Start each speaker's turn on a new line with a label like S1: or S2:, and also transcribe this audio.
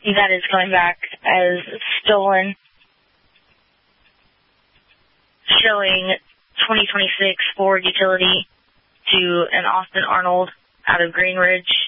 S1: That is coming back as stolen, showing 2026 Ford utility to an Austin Arnold out of Green Ridge.